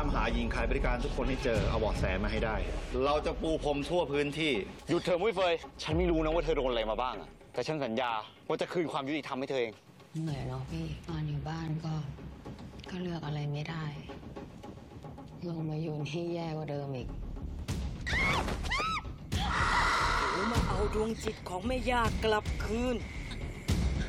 ามหาหญิงขายบริการทุกคนให้เจอเอาเบาะแสมาให้ได้ เราจะปูพรมทั่วพื้นที่หยุดเถอะมุ้ยเฟยฉันไม่รู้นะว่าเธอโดนอะไรมาบ้างอะแต่ฉันสัญญาว่าจะคืนความยุติธรรมให้เธอเองเหนื่อยเนาะพี่นอนอยู่บ้านก็เลือกอะไรไม่ได้ ลงมาอยู่นี่แย่กว่าเดิมอีกหนูมาเอาดวงจิตของแม่ย่ากลับคืน